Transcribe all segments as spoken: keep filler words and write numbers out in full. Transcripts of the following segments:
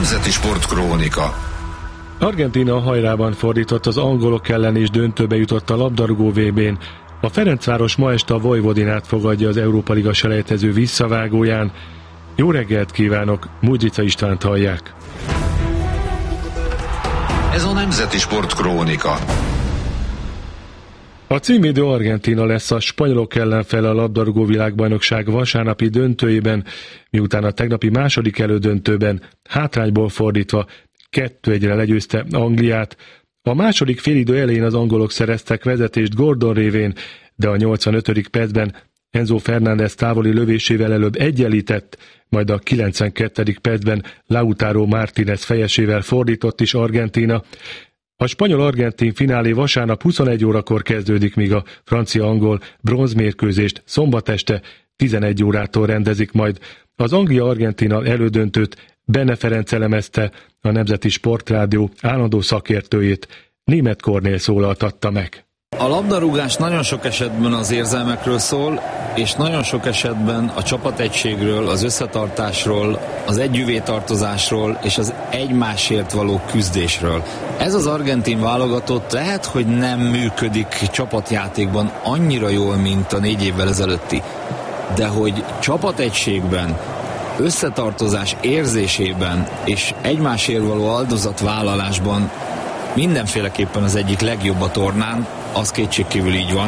Nemzeti Sportkrónika. Argentína hajrában fordított, az angolok ellen is döntőbe jutott a labdarúgó vé bén. A Ferencváros ma este a Vojvodinát fogadja az Európa Liga selejtező visszavágóján. Jó reggelt kívánok, Mújdzica Istvánt hallják. Ez a Nemzeti Sportkrónika. A címvédő Argentína lesz a spanyolok ellen fel a labdarúgó világbajnokság vasárnapi döntőjében, miután a tegnapi második elődöntőben hátrányból fordítva kettő egyre legyőzte Angliát. A második félidő elején az angolok szereztek vezetést Gordon révén, de a nyolcvanötödik percben Enzo Fernández távoli lövésével előbb egyenlített, majd a kilencvenkettedik percben Lautaro Martínez fejesével fordított is Argentína. A spanyol-argentin finálé vasárnap huszonegy órakor kezdődik, míg a francia-angol bronzmérkőzést szombat este tizenegy órától rendezik majd. Az Anglia-Argentína elődöntőt Bene Ferenc elemezte, a Nemzeti Sportrádió állandó szakértőjét, Németh Kornél szólaltatta meg. A labdarúgás nagyon sok esetben az érzelmekről szól, és nagyon sok esetben a csapategységről, az összetartásról, az együvé tartozásról és az egymásért való küzdésről. Ez az argentin válogatott lehet, hogy nem működik csapatjátékban annyira jól, mint a négy évvel ezelőtti, de hogy csapategységben, összetartozás érzésében és egymásért való áldozatvállalásban mindenféleképpen az egyik legjobb a tornán, az kétségkívül így van.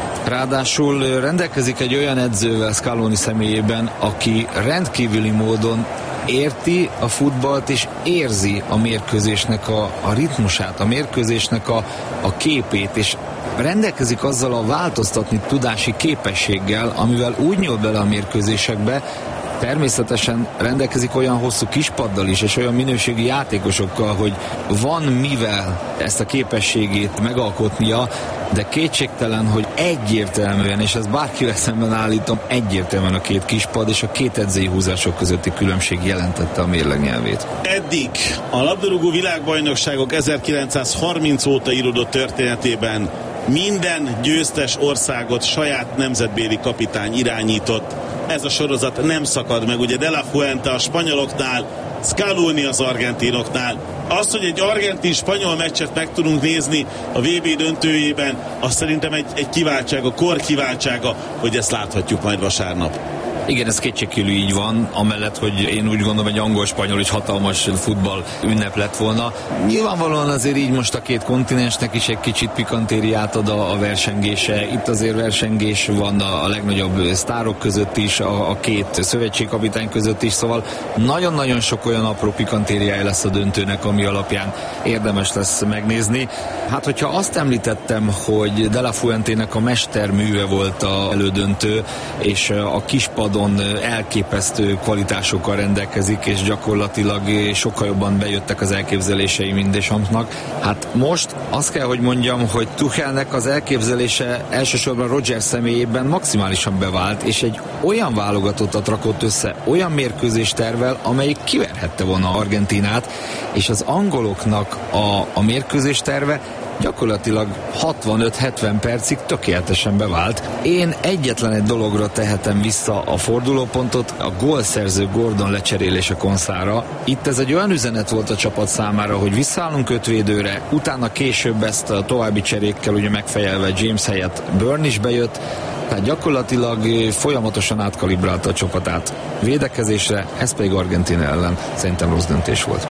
Ráadásul rendelkezik egy olyan edzővel Scaloni személyében, aki rendkívüli módon érti a futballt és érzi a mérkőzésnek a, a ritmusát, a mérkőzésnek a, a képét, és rendelkezik azzal a változtatni tudási képességgel, amivel úgy nyúl bele a mérkőzésekbe. Természetesen rendelkezik olyan hosszú kispaddal is, és olyan minőségi játékosokkal, hogy van mivel ezt a képességét megalkotnia, de kétségtelen, hogy egyértelműen, és ezt bárkivel szemben állítom, egyértelműen a két kispad és a két edzői húzások közötti különbség jelentette a mérleg nyelvét. Eddig a labdarúgó világbajnokságok ezerkilencszázharminc óta íródott történetében minden győztes országot saját nemzetbéli kapitány irányított. Ez a sorozat nem szakad meg, ugye De La Fuente a spanyoloknál, Scaloni az argentinoknál. Az, hogy egy argentin-spanyol meccset meg tudunk nézni a vé bé döntőjében, az szerintem egy, egy kiváltság, a kor kiváltsága, hogy ezt láthatjuk majd vasárnap. Igen, ez kétségkívül így van, amellett, hogy én úgy gondolom, egy angol-spanyol és hatalmas futball ünnep lett volna. Nyilvánvalóan azért így most a két kontinensnek is egy kicsit pikantériát ad a, a versengése. Itt azért versengés van a, a legnagyobb sztárok között is, a, a két szövetségkapitány között is, szóval nagyon-nagyon sok olyan apró pikantériája lesz a döntőnek, ami alapján érdemes lesz megnézni. Hát, hogyha azt említettem, hogy De La Fuentének a mesterműve volt az elődöntő, és a kispad elképesztő kvalitásokkal rendelkezik, és gyakorlatilag sokkal jobban bejöttek az elképzelései, mint Deschampsnak. Hát most azt kell, hogy mondjam, hogy Tuchelnek az elképzelése elsősorban Roger személyében maximálisan bevált, és egy olyan válogatottat rakott össze, olyan mérkőzéstervvel, amelyik kiverhette volna Argentinát, és az angoloknak a, a mérkőzésterve gyakorlatilag hatvanöt-hetven percig tökéletesen bevált. Én egyetlen egy dologra tehetem vissza a fordulópontot, a gólszerző Gordon lecserélése Konszára. Itt ez egy olyan üzenet volt a csapat számára, hogy visszaállunk ötvédőre, utána később ezt a további cserékkel ugye megfejelve James helyett Burn is bejött, tehát gyakorlatilag folyamatosan átkalibrálta a csapatát védekezésre, ez pedig Argentína ellen szerintem rossz döntés volt.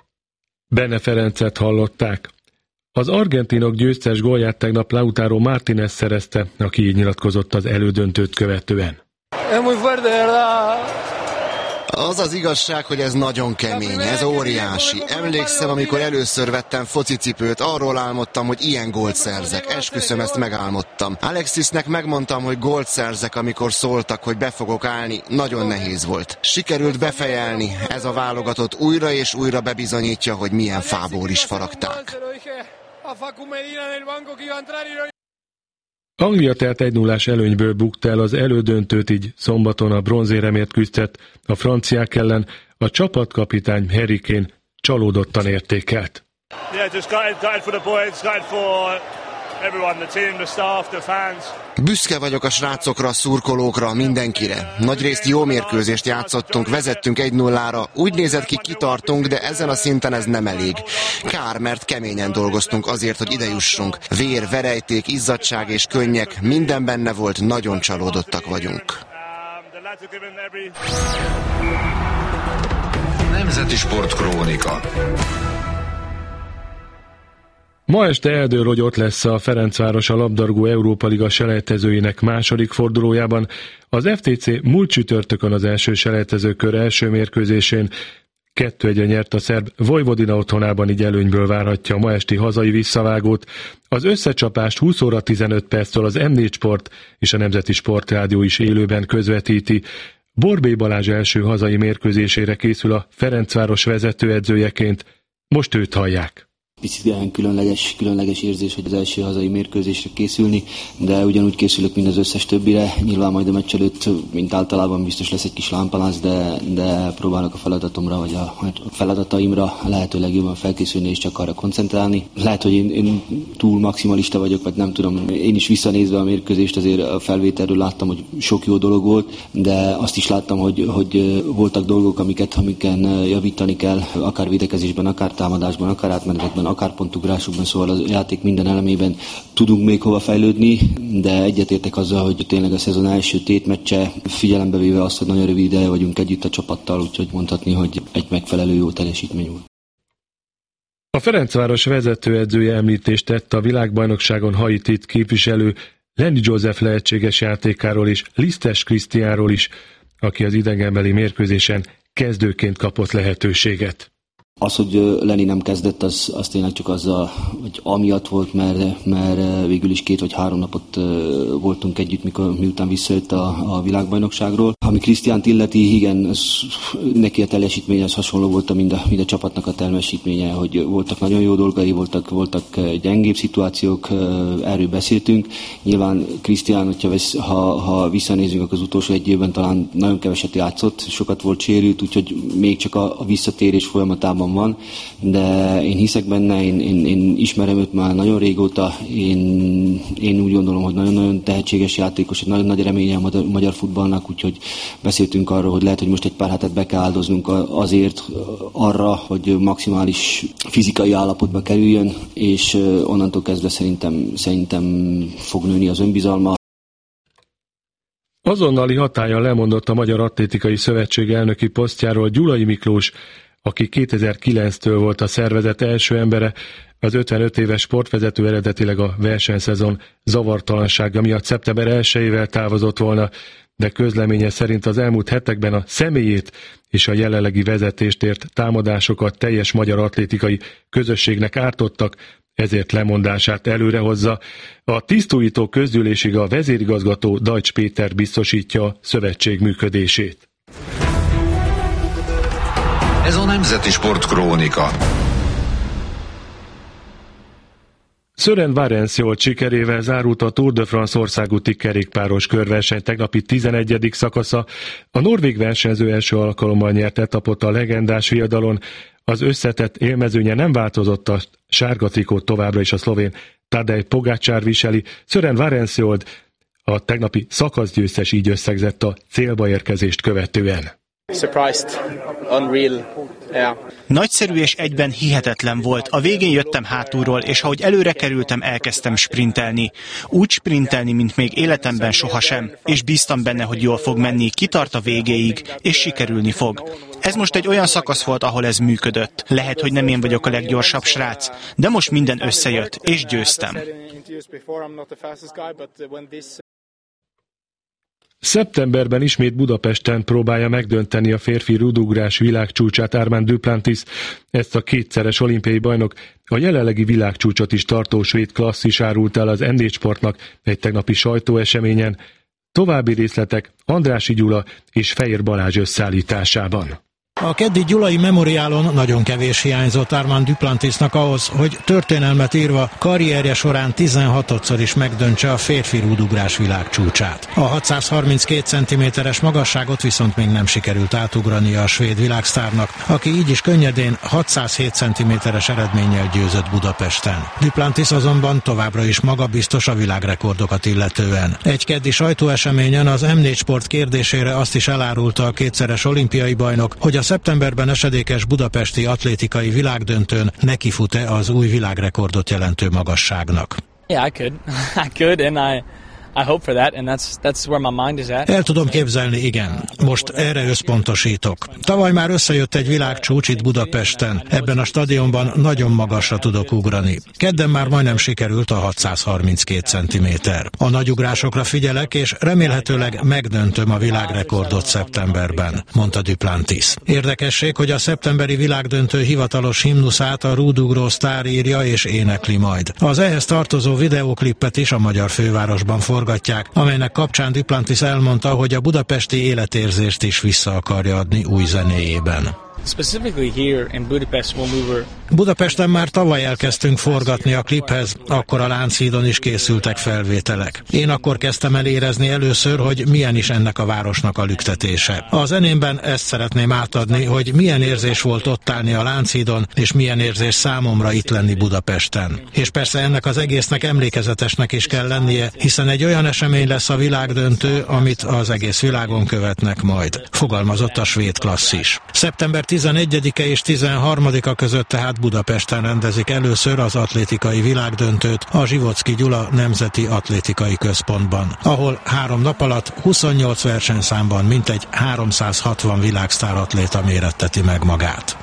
Bene Ferencet hallották. Az argentinok győztes gólját tegnap Lautaro Martínez szerezte, aki így nyilatkozott az elődöntőt követően. Az az igazság, hogy ez nagyon kemény, ez óriási. Emlékszem, amikor először vettem focicipőt, arról álmodtam, hogy ilyen gólt szerzek. Esküszöm, ezt megálmodtam. Alexisnek megmondtam, hogy gólt szerzek, amikor szóltak, hogy be fogok állni. Nagyon nehéz volt. Sikerült befejelni. Ez a válogatott újra és újra bebizonyítja, hogy milyen fából is faragták. Anglia tehát egy nullás előnyből bukta el az elődöntőt, így szombaton a bronzéremért küzdett a franciák ellen, a csapatkapitány Harry Kane csalódottan értékelt. Büszke vagyok a srácokra, a szurkolókra, mindenkire. Nagyrészt jó mérkőzést játszottunk, vezettünk egy nullára, úgy nézett ki, kitartunk, de ezen a szinten ez nem elég. Kár, mert keményen dolgoztunk azért, hogy ide jussunk. Vér, verejték, izzadság és könnyek, minden benne volt, nagyon csalódottak vagyunk. Nemzeti Sport Krónika. Ma este eldől, hogy ott lesz a Ferencváros a labdarúgó Európa Liga selejtezőinek második fordulójában. Az ef té cé múlt csütörtökön az első selejtezőkör első mérkőzésén kettő egyre nyert a szerb Vojvodina otthonában, így előnyből várhatja a ma esti hazai visszavágót. Az összecsapást húsz óra tizenöt perctől az em négy Sport és a Nemzeti Sportrádió is élőben közvetíti. Borbély Balázs első hazai mérkőzésére készül a Ferencváros vezetőedzőjeként. Most őt hallják. Picit olyan különleges, különleges érzés, hogy az első hazai mérkőzésre készülni, de ugyanúgy készülök, mint az összes többire. Nyilván majd a meccs előtt, mint általában biztos lesz egy kis lámpalász, de, de próbálok a feladatomra, vagy a feladataimra lehető legjobban felkészülni és csak arra koncentrálni. Lehet, hogy én, én túl maximalista vagyok, vagy nem tudom. Én is visszanézve a mérkőzést azért a felvételről láttam, hogy sok jó dolog volt, de azt is láttam, hogy, hogy voltak dolgok, amiket, amiken javítani kell, akár védekezésben, akár támadásban, akár átmenetekben, akár pontugrásokban, szóval a játék minden elemében tudunk még hova fejlődni, de egyetértek azzal, hogy tényleg a szezon első tétmeccse, figyelembe véve azt, hogy nagyon rövid ideje vagyunk együtt a csapattal, úgyhogy mondhatni, hogy egy megfelelő jó teljesítmény volt. A Ferencváros vezetőedzője említést tett a világbajnokságon Haitit képviselő Lenny Joseph lehetséges játékáról és Lisztes Krisztiánról is, aki az idegenbeli mérkőzésen kezdőként kapott lehetőséget. Az, hogy Lenny nem kezdett, az, az tényleg csak azzal, hogy amiatt volt, mert, mert végül is két vagy három napot voltunk együtt, mikor, miután visszajött a, a világbajnokságról. Ami Krisztiánt illeti, igen, az, neki a teljesítménye az hasonló volt, mint a, mint a csapatnak a teljesítménye, hogy voltak nagyon jó dolgai, voltak, voltak gyengébb szituációk, erről beszéltünk. Nyilván Krisztián, hogyha ha, ha visszanézünk, akkor az utolsó egy évben talán nagyon keveset játszott, sokat volt sérült, úgyhogy még csak a, a visszatérés folyamatában van, de én hiszek benne, én, én, én ismerem őt már nagyon régóta, én, én úgy gondolom, hogy nagyon-nagyon tehetséges játékos, egy nagyon nagy reménye a magyar, magyar futballnak, úgyhogy beszéltünk arról, hogy lehet, hogy most egy pár hetet be kell áldoznunk azért arra, hogy maximális fizikai állapotba kerüljön, és onnantól kezdve szerintem, szerintem fog nőni az önbizalma. Azonnali hatállyal lemondott a Magyar Atlétikai Szövetség elnöki posztjáról Gyulai Miklós, aki kétezer-kilenctől volt a szervezet első embere. Az ötvenöt éves sportvezető eredetileg a versenyszezon zavartalansága miatt szeptember elsejével távozott volna, de közleménye szerint az elmúlt hetekben a személyét és a jelenlegi vezetést ért támadásokat teljes magyar atlétikai közösségnek ártottak, ezért lemondását előrehozza. A tisztújító közgyűlésig a vezérigazgató Dajcs Péter biztosítja a szövetség működését. Ez a Nemzeti Sport Krónika. Søren Varensjord sikerével zárult a Tour de France országúti kerékpáros körverseny tegnapi tizenegyedik szakasza. A norvég versenyző első alkalommal nyert etapot a legendás viadalon. Az összetett élmezőnye nem változott, a sárga trikót továbbra is a szlovén Tadej Pogačar viseli. Søren Varensjord, a tegnapi szakaszgyőztes, így összegzett a célba érkezést követően. Surprised, unreal, yeah. Nagyszerű és egyben hihetetlen volt. A végén jöttem hátulról, és ahogy előre kerültem, elkezdtem sprintelni. Úgy sprintelni, mint még életemben sohasem. És bíztam benne, hogy jól fog menni, kitart a végéig, és sikerülni fog. Ez most egy olyan szakasz volt, ahol ez működött. Lehet, hogy nem én vagyok a leggyorsabb srác, de most minden összejött, és győztem. Szeptemberben ismét Budapesten próbálja megdönteni a férfi rúdugrás világcsúcsát Armand Duplantis. Ezt a kétszeres olimpiai bajnok, a jelenlegi világcsúcsot is tartó svéd klasszis árult el az em négy Sportnak egy tegnapi sajtóeseményen. További részletek Andrássy Gyula és Fejér Balázs összeállításában. A keddi gyulai memoriálon nagyon kevés hiányzott Armand Duplantisnak ahhoz, hogy történelmet írva karrierje során tizenhatodszor is megdöntse a férfi rúdugrás világcsúcsát. A hatszázharminckét centiméteres magasságot viszont még nem sikerült átugrania a svéd világsztárnak, aki így is könnyedén hatszázhét centiméteres eredménnyel győzött Budapesten. Duplantis azonban továbbra is magabiztos a világrekordokat illetően. Egy keddi sajtóeseményen az em négy Sport kérdésére azt is elárulta a kétszeres olimpiai bajnok, hogy a szeptemberben esedékes budapesti atlétikai világdöntőn nekifut-e az új világrekordot jelentő magasságnak. Yeah, I could. I could and I I hope for that, and that's that's where my mind is at. El tudom képzelni, igen. Most erre összpontosítok. Tavaly már összejött egy világcsúcs itt Budapesten. Ebben a stadionban nagyon magasra tudok ugrani. Kedden már majdnem sikerült a hatszázharminckét centiméter. A nagyugrásokra figyelek, és remélhetőleg megdöntöm a világrekordot szeptemberben, mondta Duplantis. Érdekesség, hogy a szeptemberi világdöntő hivatalos himnuszát a rúdugró sztár írja és énekli majd. Az ehhez tartozó videóklipet is a magyar fővárosban forgatják, amelynek kapcsán Duplantis elmondta, hogy a budapesti életérzést is vissza akarja adni új zenéjében. Budapesten már tavaly elkezdtünk forgatni a kliphez, akkor a Lánchídon is készültek felvételek. Én akkor kezdtem el érezni először, hogy milyen is ennek a városnak a lüktetése. A zenémben ezt szeretném átadni, hogy milyen érzés volt ott állni a Lánchídon, és milyen érzés számomra itt lenni Budapesten. És persze ennek az egésznek emlékezetesnek is kell lennie, hiszen egy olyan esemény lesz a világdöntő, amit az egész világon követnek majd, fogalmazott a svéd klasszis. Szeptember tizenegyedike és tizenharmadika között tehát Budapesten rendezik először az atlétikai világdöntőt a Zsivocki Gyula Nemzeti Atlétikai Központban, ahol három nap alatt huszonnyolc versenyszámban mintegy háromszázhatvan világsztár atléta méretteti meg magát.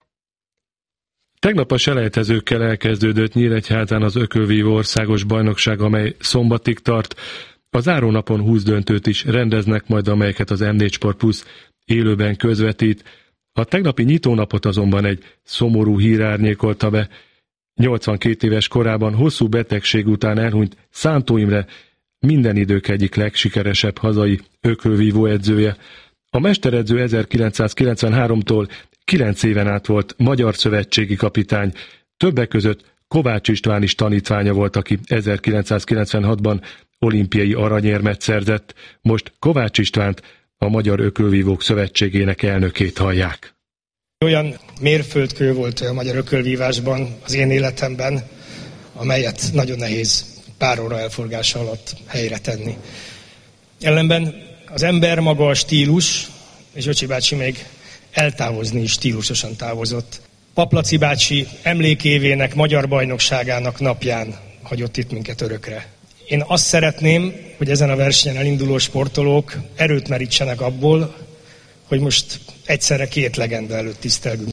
Tegnap a selejtezőkkel elkezdődött Nyíregyházán az ökölvívó országos bajnokság, amely szombatig tart. A zárónapon húsz döntőt is rendeznek majd, amelyeket az em négy Sport Plus élőben közvetít. A tegnapi nyitónapot azonban egy szomorú hír árnyékolta be. nyolcvankét éves korában hosszú betegség után elhunyt Szántó Imre, minden idők egyik legsikeresebb hazai ökölvívó edzője. A mesteredző ezerkilencszázkilencvenháromtól kilenc éven át volt magyar szövetségi kapitány, többek között Kovács István is tanítványa volt, aki ezerkilencszázkilencvenhatban olimpiai aranyérmet szerzett. Most Kovács Istvánt, a Magyar Ökölvívók Szövetségének elnökét hallják. Olyan mérföldkő volt a magyar ökölvívásban az én életemben, amelyet nagyon nehéz pár óra elforgása alatt helyre tenni. Ellenben az ember maga a stílus, és Öcsi bácsi még eltávozni is stílusosan távozott. Paplaci bácsi emlékévének, magyar bajnokságának napján hagyott itt minket örökre. Én azt szeretném, hogy ezen a versenyen elinduló sportolók erőt merítsenek abból, hogy most egyszerre két legenda előtt tisztelgünk.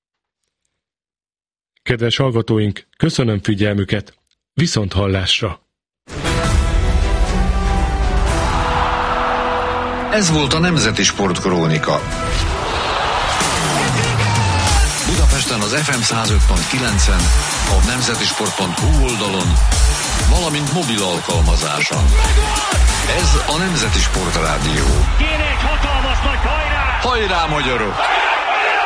Kedves hallgatóink, köszönöm figyelmüket, viszont hallásra! Ez volt a Nemzeti Sport Krónika. Budapesten az ef em száz öt pont kilencen, a nemzetisport pont hu oldalon, valamint mobil alkalmazáson. Ez a Nemzeti Sport Rádió. Kéne egy hatalmas nagy hajrá! Hajrá, magyarok!